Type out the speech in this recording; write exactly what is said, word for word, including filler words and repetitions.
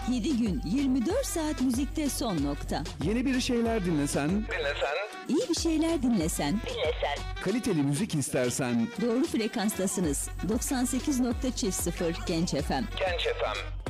yedi gün yirmi dört saat müzikte son nokta. Yeni bir şeyler dinlesen, dinlesen, İyi bir şeyler dinlesen, dinlesen, kaliteli müzik istersen, doğru frekanstasınız. doksan sekiz nokta sıfır Genç F M. Genç F M.